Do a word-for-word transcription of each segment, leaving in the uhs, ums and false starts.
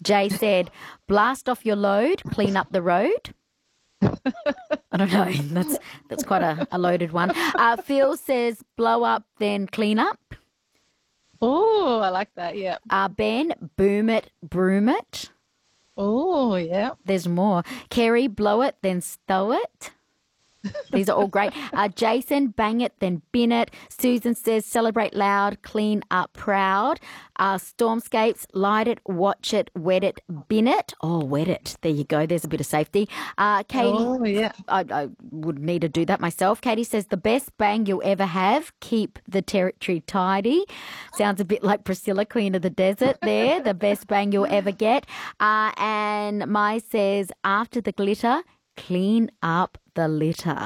Jay said, blast off your load, clean up the road. I don't know. That's that's quite a, a loaded one. Uh, Phil says, blow up, then clean up. Oh, I like that, yeah. Uh, Ben, boom it, broom it. Oh, yeah. There's more. Kerry, blow it, then stow it. These are all great. Uh, Jason, bang it, then bin it. Susan says, celebrate loud, clean up proud. Uh, Stormscapes, light it, watch it, wet it, bin it. Oh, wet it. There you go. There's a bit of safety. Uh, Katie, Oh, yeah. I, I would need to do that myself. Katie says, the best bang you'll ever have, keep the territory tidy. Sounds a bit like Priscilla, Queen of the Desert there. The best bang you'll ever get. Uh, and Mai says, after the glitter, clean up the litter.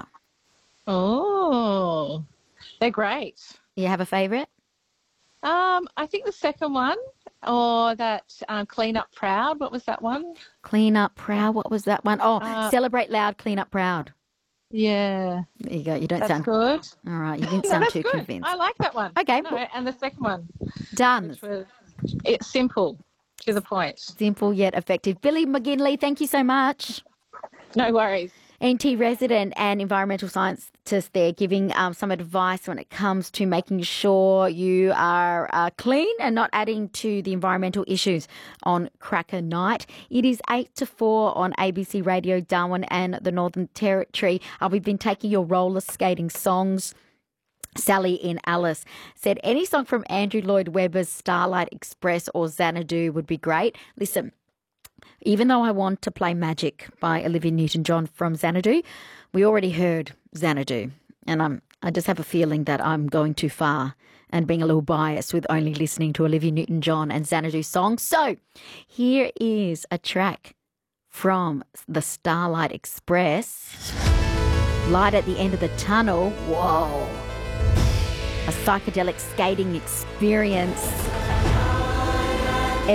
Oh, they're great. You have a favourite? Um, I think the second one, or that um, clean up proud. What was that one? Clean up proud. What was that one? Oh, Uh, celebrate loud, clean up proud. Yeah, There you go. You don't that's sound good. all right. You didn't No, sound that's too good. convinced. I like that one. Okay, No, well, and the second one, done. which was it's simple, to the point. Simple yet effective. Billy McGinley, thank you so much. No worries. N T resident and environmental scientist there giving um, some advice when it comes to making sure you are uh, clean and not adding to the environmental issues on Cracker Night. It is eight to four on A B C Radio Darwin and the Northern Territory. Uh, we've been taking your roller skating songs. Sally in Alice said any song from Andrew Lloyd Webber's Starlight Express or Xanadu would be great. Listen, even though I want to play Magic by Olivia Newton-John from Xanadu, we already heard Xanadu, and I'm, I just have a feeling that I'm going too far and being a little biased with only listening to Olivia Newton-John and Xanadu songs. So here is a track from the Starlight Express. Light at the end of the tunnel. Whoa. A psychedelic skating experience.